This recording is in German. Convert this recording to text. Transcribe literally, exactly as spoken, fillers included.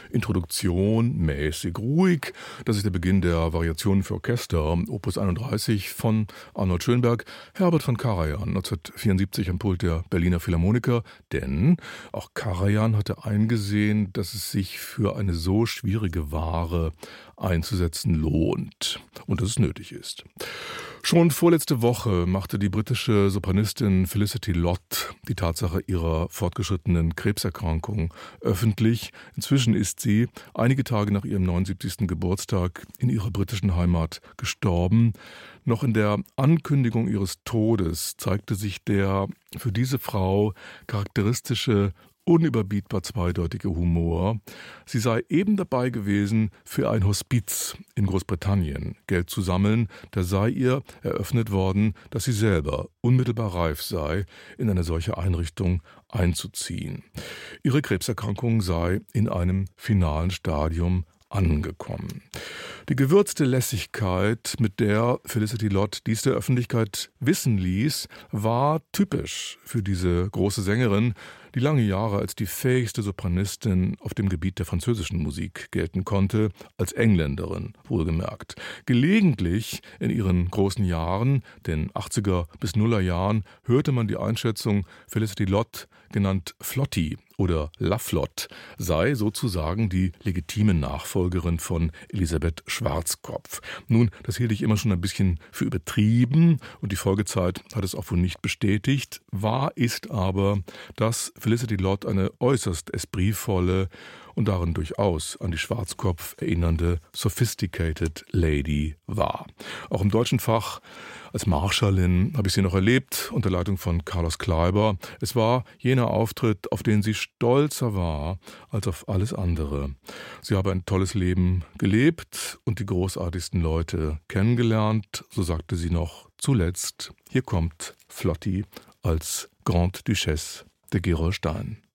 Introduktion mäßig ruhig. Das ist der Beginn der Variationen für Orchester, Opus einunddreißig von Arnold Schönberg, Herbert von Karajan, neunzehnhundertvierundsiebzig am Pult der Berliner Philharmoniker. Denn auch Karajan hatte eingesehen, dass es sich für eine so schwierige Ware einzusetzen lohnt und dass es nötig ist. Schon vorletzte Woche machte die britische Sopranistin Felicity Lott die Tatsache ihrer fortgeschrittenen Krebserkrankung öffentlich. Inzwischen ist sie einige Tage nach ihrem neunundsiebzigsten Geburtstag in ihrer britischen Heimat gestorben. Noch in der Ankündigung ihres Todes zeigte sich der für diese Frau charakteristische unüberbietbar zweideutige Humor. Sie sei eben dabei gewesen, für ein Hospiz in Großbritannien Geld zu sammeln. Da sei ihr eröffnet worden, dass sie selber unmittelbar reif sei, in eine solche Einrichtung einzuziehen. Ihre Krebserkrankung sei in einem finalen Stadium angekommen. Die gewürzte Lässigkeit, mit der Felicity Lott dies der Öffentlichkeit wissen ließ, war typisch für diese große Sängerin, die lange Jahre als die fähigste Sopranistin auf dem Gebiet der französischen Musik gelten konnte, als Engländerin wohlgemerkt. Gelegentlich in ihren großen Jahren, den achtziger bis nuller Jahren, hörte man die Einschätzung, Felicity Lott, genannt Flotty oder La Flotte, sei sozusagen die legitime Nachfolgerin von Elisabeth Schwarzkopf. Nun, das hielt ich immer schon ein bisschen für übertrieben und die Folgezeit hat es auch wohl nicht bestätigt. Wahr ist aber, dass Felicity Lott eine äußerst espritvolle und darin durchaus an die Schwarzkopf erinnernde Sophisticated Lady war. Auch im deutschen Fach als Marschallin habe ich sie noch erlebt, unter Leitung von Carlos Kleiber. Es war jener Auftritt, auf den sie stolzer war als auf alles andere. Sie habe ein tolles Leben gelebt und die großartigsten Leute kennengelernt, so sagte sie noch zuletzt. Hier kommt Flotty als Grande Duchesse de Gerolstein.